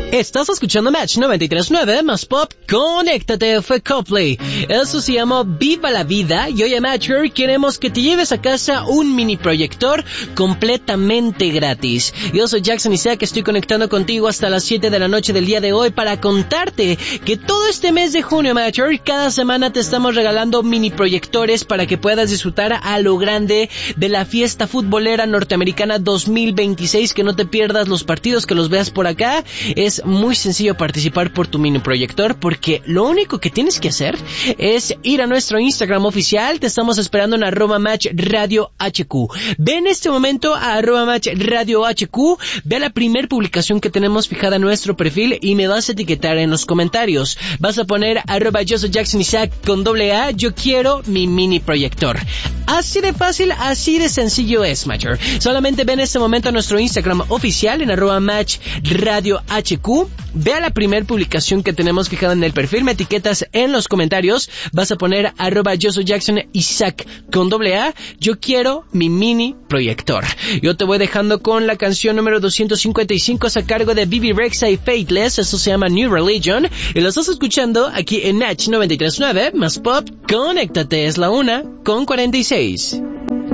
Estás escuchando Match 93.9 más Pop. Conéctate, fue Coldplay. Eso se llamó Viva la Vida. Y hoy a Matcher queremos que te lleves a casa un mini proyector completamente gratis. Yo soy Jackson Isaac, estoy conectando contigo hasta las 7 de la noche del día de hoy para contarte que todo este mes de junio, Matcher, cada semana te estamos regalando mini proyectores para que puedas disfrutar a lo grande de la fiesta futbolera norteamericana 2026. Que no te pierdas los partidos, que los veas por acá. Es muy sencillo participar por tu mini proyector, porque lo único que tienes que hacer es ir a nuestro Instagram oficial. Te estamos esperando en @matchradiohq. Ve en este momento a @matchradiohq, ve a la primer publicación que tenemos fijada en nuestro perfil y me vas a etiquetar en los comentarios. Vas a poner @yo soy Jackson Isaac con AA, yo quiero mi mini proyector. Así de fácil, así de sencillo es, Matcher. Solamente ve en este momento a nuestro Instagram oficial en @matchradiohq. Ve a la primer publicación que tenemos fijada en el perfil, me etiquetas en los comentarios, vas a poner @yo soy Jackson Isaac con AA, yo quiero mi mini proyector. Yo te voy dejando con la canción número 255 a cargo de Bibi Rexha y Faithless, eso se llama New Religion, y lo estás escuchando aquí en Natch 93.9 más Pop. Conéctate, es la 1:46.